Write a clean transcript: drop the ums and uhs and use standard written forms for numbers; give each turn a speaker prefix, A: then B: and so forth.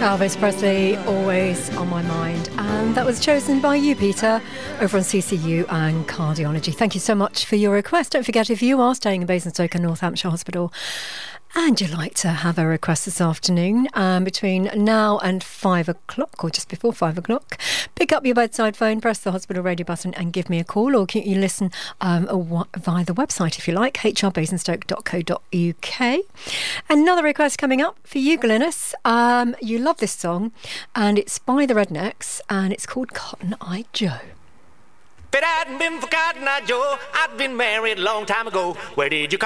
A: Elvis Presley, always on my mind. And that was chosen by you, Peter, over on CCU and Cardiology. Thank you so much for your request. Don't forget, if you are staying in Basingstoke and North Hampshire Hospital and you'd like to have a request this afternoon between now and 5 o'clock or just before 5 o'clock, pick up your bedside phone, press the hospital radio button and give me a call, or you listen via the website if you like, hrbasingstoke.co.uk. Another request coming up for you, Glynis. You love this song and it's by the Rednecks and it's called Cotton Eye Joe.
B: If it hadn't been for Cotton Eye Joe, I'd been married a long time ago. Where did you